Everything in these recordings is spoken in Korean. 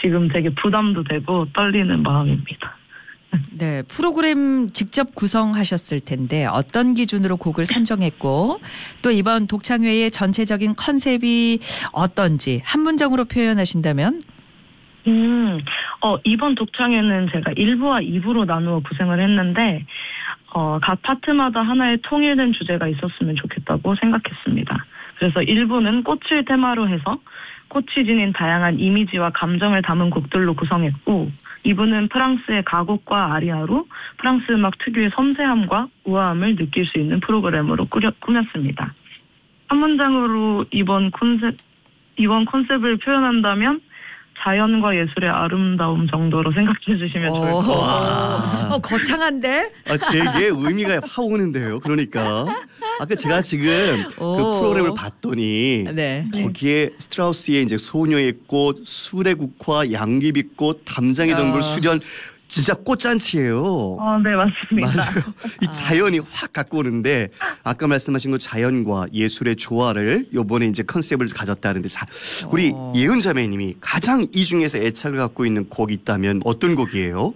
지금 되게 부담도 되고 떨리는 마음입니다. 네, 프로그램 직접 구성하셨을 텐데 어떤 기준으로 곡을 선정했고 또 이번 독창회의 전체적인 컨셉이 어떤지 한 문장으로 표현하신다면? 이번 독창회는 제가 1부와 2부로 나누어 구성을 했는데 각 파트마다 하나의 통일된 주제가 있었으면 좋겠다고 생각했습니다. 그래서 1부는 꽃을 테마로 해서 꽃이 지닌 다양한 이미지와 감정을 담은 곡들로 구성했고 2부는 프랑스의 가곡과 아리아로 프랑스 음악 특유의 섬세함과 우아함을 느낄 수 있는 프로그램으로 꾸몄습니다. 한 문장으로 이번 컨셉을 표현한다면 자연과 예술의 아름다움 정도로 생각해 주시면 좋을 것 같아요. 거창한데? 되게 의미가 확 오는데요. 그러니까 아까 제가 지금 그 프로그램을 봤더니 네. 거기에 스트라우스의 이제 소녀의 꽃, 수레국화, 양귀비꽃, 담장의 덩굴, 수련 진짜 꽃잔치예요. 네, 맞습니다. 맞아요. 이 자연이 확 갖고 오는데 아까 말씀하신 그 자연과 예술의 조화를 이번에 이제 컨셉을 가졌다는데 우리 예은 자매님이 가장 이 중에서 애착을 갖고 있는 곡이 있다면 어떤 곡이에요?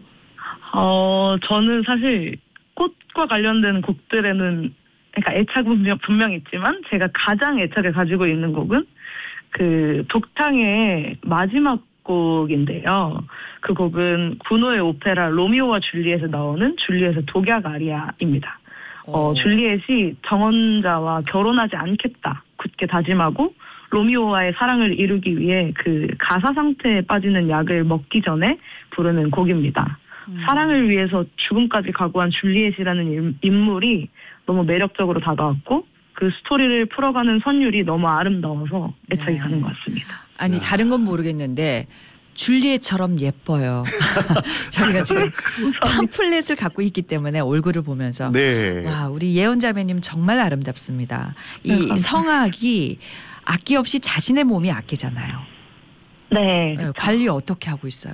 저는 사실 꽃과 관련된 곡들에는 그러니까 애착은 분명 있지만 제가 가장 애착을 가지고 있는 곡은 그 독창의 마지막 곡인데요. 그 곡은 구노의 오페라 로미오와 줄리엣에 나오는 줄리엣의 독약 아리아입니다. 줄리엣이 정원자와 결혼하지 않겠다 굳게 다짐하고 로미오와의 사랑을 이루기 위해 그 가사 상태에 빠지는 약을 먹기 전에 부르는 곡입니다. 사랑을 위해서 죽음까지 각오한 줄리엣이라는 인물이 너무 매력적으로 다가왔고 그 스토리를 풀어가는 선율이 너무 아름다워서 애착이 가는 것 같습니다. 아니 다른 건 모르겠는데 줄리엣처럼 예뻐요. 저희가 지금 팜플렛을 갖고 있기 때문에 얼굴을 보면서 와 우리 예은 자매님 정말 아름답습니다. 이 성악이 악기 없이 자신의 몸이 악기잖아요. 네. 관리 어떻게 하고 있어요?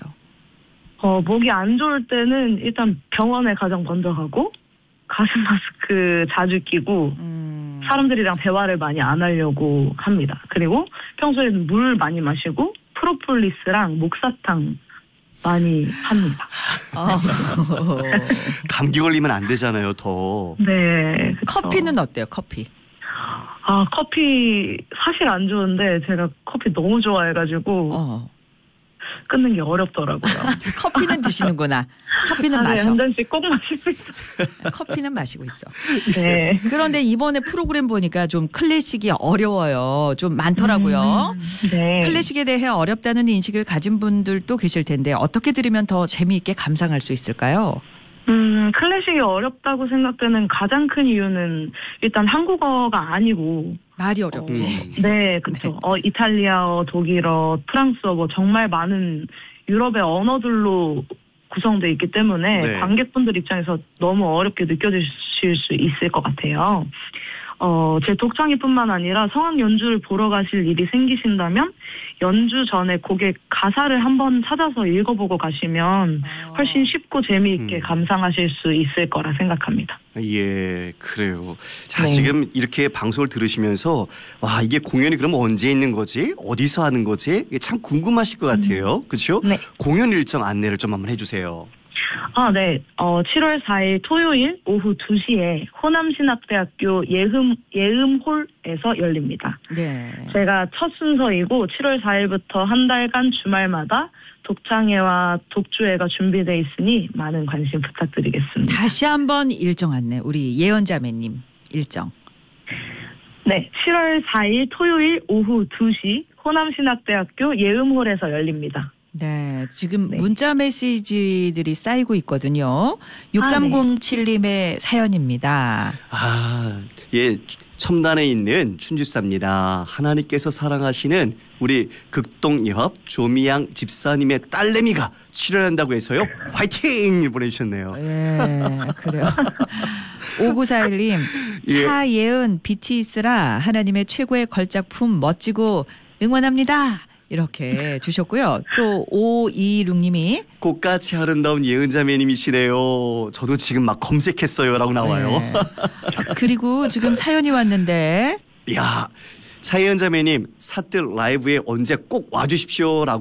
목이 안 좋을 때는 일단 병원에 가장 먼저 가고 가슴 마스크 자주 끼고 사람들이랑 대화를 많이 안 하려고 합니다. 그리고 평소에는 물 많이 마시고 프로폴리스랑 목사탕 많이 합니다. 감기 걸리면 안 되잖아요, 더. 네. 그쵸. 커피는 어때요, 커피? 커피 사실 안 좋은데 제가 커피 너무 좋아해가지고 끊는 게 어렵더라고요. 커피는 드시는구나. 커피는 마셔. 한 잔씩 꼭 마시고 있어. 커피는 마시고 있어. 네. 그런데 이번에 프로그램 보니까 좀 클래식이 어려워요. 좀 많더라고요. 네. 클래식에 대해 어렵다는 인식을 가진 분들도 계실 텐데 어떻게 들으면 더 재미있게 감상할 수 있을까요? 클래식이 어렵다고 생각되는 가장 큰 이유는 일단 한국어가 아니고 말이 어렵지. 네, 그렇죠. 이탈리아어, 독일어, 프랑스어 뭐 정말 많은 유럽의 언어들로 구성되어 있기 때문에 관객분들 입장에서 너무 어렵게 느껴지실 수 있을 것 같아요. 제 독창회뿐만 아니라 성악 연주를 보러 가실 일이 생기신다면 연주 전에 곡의 가사를 한번 찾아서 읽어보고 가시면 훨씬 쉽고 재미있게 감상하실 수 있을 거라 생각합니다. 예, 그래요. 자, 지금 이렇게 방송을 들으시면서 와, 이게 공연이 그럼 언제 있는 거지? 어디서 하는 거지? 이게 참 궁금하실 것 같아요. 그렇죠? 네. 공연 일정 안내를 좀 한번 해주세요. 네. 7월 4일 토요일 오후 2시에 호남신학대학교 예음홀에서 열립니다. 네. 제가 첫 순서이고 7월 4일부터 한 달간 주말마다 독창회와 독주회가 준비되어 있으니 많은 관심 부탁드리겠습니다. 다시 한번 일정 안내. 우리 예은 자매님 일정. 네. 7월 4일 토요일 오후 2시 호남신학대학교 예음홀에서 열립니다. 네, 지금 문자 메시지들이 쌓이고 있거든요. 6307님의 사연입니다. 예, 첨단에 있는 춘집사입니다. 하나님께서 사랑하시는 우리 극동협 조미양 집사님의 딸내미가 출연한다고 해서요. 화이팅! 보내주셨네요. 예, 그래요. 5941님, 차예은 빛이 있으라 하나님의 최고의 걸작품 멋지고 응원합니다. 이렇게 주셨고요. 또 526님이 꽃같이 아름다운 예은 자매님이시네요. 저도 지금 막 검색했어요 라고 나와요. 네. 그리고 지금 사연이 왔는데 이야, 차예은 자매님 사뜰 라이브에 언제 꼭 와주십시오 라고